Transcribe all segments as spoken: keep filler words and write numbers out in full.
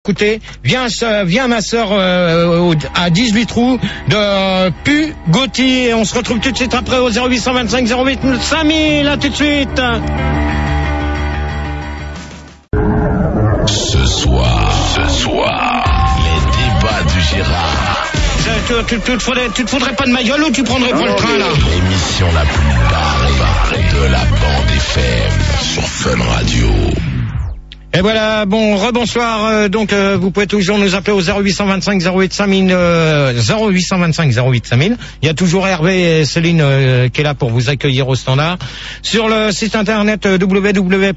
Écoutez, viens, viens ma sœur euh, à dix-huit trous de Pu Gauthier et on se retrouve tout de suite après au zéro huit cent vingt-cinq zéro huit cinq mille, à tout de suite. Ce soir, ce soir, les débats du Gérard. Tu, tu, tu, te faudrais, tu te faudrais pas de ma gueule ou tu prendrais pas le train là? L'émission la plus barrée de la bande F M sur Fun Radio. Et voilà, bon, rebonsoir, euh, donc euh, vous pouvez toujours nous appeler au zéro huit cent vingt-cinq zéro huit cinq mille, euh, zéro huit cent vingt-cinq zéro huit cinq mille. Il y a toujours Hervé et Céline euh, qui est là pour vous accueillir au standard. Sur le site internet euh, w w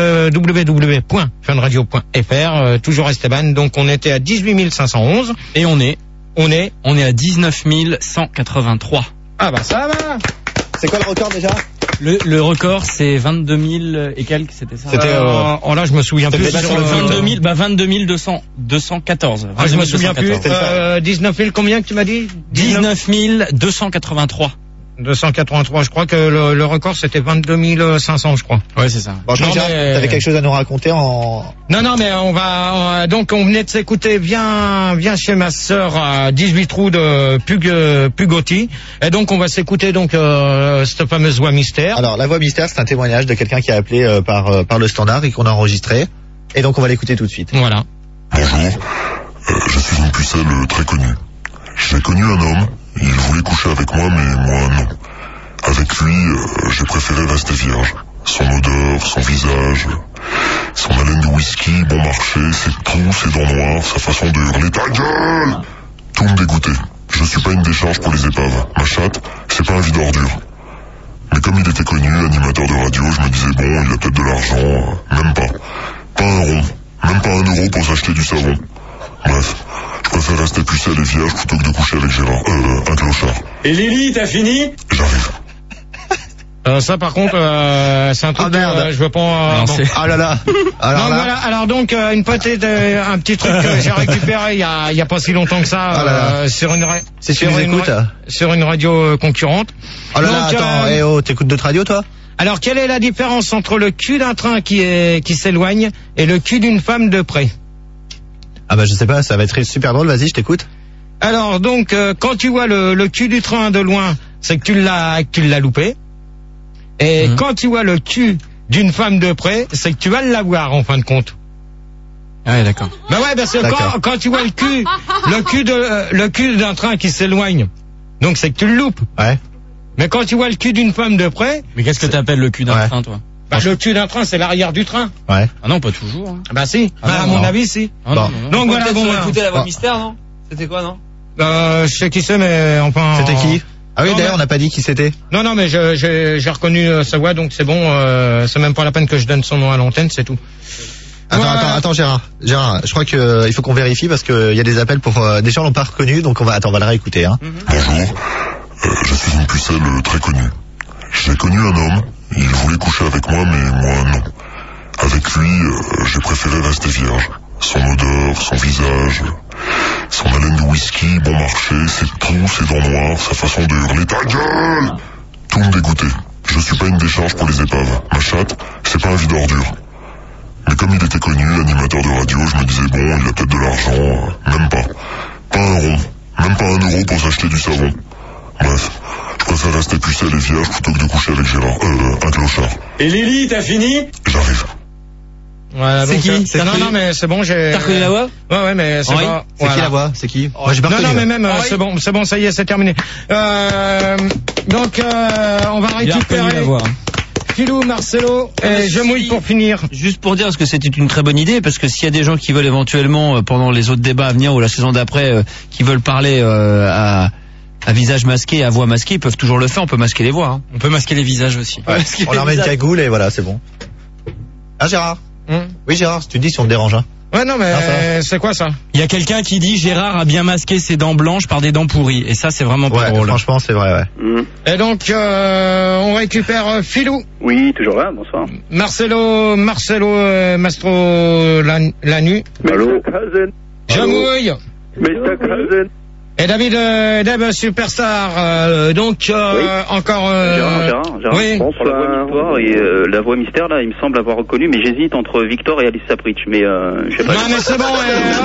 w point fun radio point f r, euh, toujours Esteban, donc on était à dix-huit mille cinq cent onze. Et on est, on est, on est à dix-neuf mille cent quatre-vingt-trois. Ah bah ça va. C'est quoi le record déjà? Le, le record, c'est vingt-deux mille et quelques, c'était ça? C'était, euh, oh là, je me souviens plus. Bah, sur le vingt-deux mille, bah, vingt-deux mille deux cents, deux cent quatorze. Ah, je me souviens plus. Euh, dix-neuf mille, combien que tu m'as dit? dix-neuf mille deux cent quatre-vingt-trois. deux cent quatre-vingt-trois, je crois que le, le record c'était vingt-deux mille cinq cents, je crois. Ouais, c'est ça. Bon, je non, crois que mais... t'avais quelque chose à nous raconter en... Non, non, mais on va, on, donc on venait de s'écouter, viens, viens chez ma sœur à dix-huit trous de Pug, Pugotti. Et donc on va s'écouter donc, euh, cette fameuse voix mystère. Alors, la voix mystère, c'est un témoignage de quelqu'un qui a appelé euh, par, euh, par le standard et qu'on a enregistré. Et donc on va l'écouter tout de suite. Voilà. Bonjour, euh, je suis une pucelle très connue. J'ai connu un homme, il voulait coucher avec moi, mais moi non. Avec lui, euh, j'ai préféré rester vierge. Son odeur, son visage, son haleine de whisky, bon marché, ses trous, ses dents noires, sa façon de hurler « Ta gueule !» Tout me dégoûtait. Je suis pas une décharge pour les épaves. Ma chatte, c'est pas un vide ordure. Mais comme il était connu, animateur de radio, je me disais bon, il a peut-être de l'argent, euh, même pas. Pas un rond, même pas un euro pour s'acheter du savon. Bref, je préfère rester pucelle et vierge plutôt que de coucher avec Gérard, euh, un clochard. Et Lily, t'as fini? J'arrive. Euh, ça par contre, euh, c'est un truc Ah, merde. que euh, je veux pas. Euh, Non, bon. c'est- Ah là là. Alors Non, là, voilà. Alors donc euh, une petite, euh, un petit truc que j'ai récupéré il y a, il y a pas si longtemps que ça, Ah là là. euh, sur une, ra- C'est sur sur une, écoute. ra- sur une radio euh, concurrente. oh là là, Donc, attends, euh, eh oh, t'écoutes d'autres radios toi? Alors quelle est la différence entre le cul d'un train qui est, qui s'éloigne et le cul d'une femme de près? Ah bah je sais pas, ça va être super drôle, vas-y, je t'écoute. Alors donc euh, quand tu vois le, le cul du train de loin, c'est que tu l'as, que tu l'as loupé. Et Mhm. quand tu vois le cul d'une femme de près, c'est que tu vas l'avoir en fin de compte. Ouais, d'accord. Ben ouais, parce que D'accord. quand, quand tu vois le cul, le cul de, euh, le cul d'un train qui s'éloigne, donc c'est que tu le loupes. Ouais. Mais quand tu vois le cul d'une femme de près, Mais qu'est-ce que t'appelles le cul d'un Ouais. train, toi? bah, le cul d'un train c'est l'arrière du train. Ouais. Ah non, pas toujours. Hein. Bah si, Ah bah, non, à mon non. avis si. Ah, Bon. non, non, non. Donc voilà, bon. hein. Écoutez la voix Bon. mystère, non? C'était quoi, non? Euh, je sais qui c'est, mais enfin. C'était qui? Ah oui, Non, d'ailleurs, mais- on n'a pas dit qui c'était. Non, non, mais je- j'ai j'ai reconnu euh, sa voix, donc c'est bon. Euh, c'est même pas la peine que je donne son nom à l'antenne, c'est tout. Attends, Voilà. attends, attends, Gérard. Gérard, je crois que euh, il faut qu'on vérifie parce que il y a des appels pour euh, des gens l'ont pas reconnu, donc on va, attends, on va le réécouter, hein. Bonjour, euh, je suis une pucelle très connue. J'ai connu un homme, il voulait coucher avec moi, mais moi non. Avec lui, euh, j'ai préféré rester vierge. Son odeur, son visage, son haleine de whisky, bon marché, ses trous, ses dents noires, sa façon de hurler « Ta gueule !» Tout me dégoûtait. Je suis pas une décharge pour les épaves. Ma chatte, c'est pas un vide ordure. Mais comme il était connu, animateur de radio, je me disais bon, il a peut-être de l'argent, euh, même pas. Pas un rond, même pas un euro pour s'acheter du savon. Bref, je préfère rester pucelle et vierge plutôt que de coucher avec Gérard, euh, un clochard. Et Lily, t'as fini? J'arrive. Voilà, C'est donc, qui euh, C'est Non, qui non, mais c'est bon, j'ai. T'as reconnu la voix? Ouais, ouais, mais c'est Henri pas. C'est voilà. qui la voix? C'est qui? Moi, j'ai pas Non, reconnu. non, mais même, euh, Henri c'est bon, c'est bon, ça y est, c'est terminé. Euh, donc, euh, on va Il a reconnu la récupérer voix. Philou, Marcelo, et je mouille pour finir. Juste pour dire, parce que c'était une très bonne idée, parce que s'il y a des gens qui veulent éventuellement, euh, pendant les autres débats à venir ou la saison d'après, euh, qui veulent parler euh, à, à visage masqué, à voix masquée, ils peuvent toujours le faire, on peut masquer les voix. Hein. On peut masquer les visages aussi. Ouais, on leur met une cagoule et voilà, c'est bon. Ah, Gérard? Hum. Oui, Gérard, si tu dis si on te dérange, hein. Ouais, non, mais Ah, ça euh, c'est quoi ça? Il y a quelqu'un qui dit Gérard a bien masqué ses dents blanches par des dents pourries. Et ça, c'est vraiment pas Ouais, drôle. franchement, c'est vrai, ouais. Et donc, euh, on récupère euh, Philou, Oui, toujours là, bonsoir. Marcelo, Marcelo, euh, Mastro Lan- Lanu, Allô? Cousin. je mouille. mister Cousin. Et David, euh, Deb, superstar, euh, donc euh, Oui. encore... Euh, Gérard, Gérard, Gérard. Oui. Pour la voix mystère, et, euh, la voix mystère, là, il me semble avoir reconnu, mais j'hésite entre Victor et Alice Sapritch, mais euh, je sais pas. Non mais c'est bon, euh,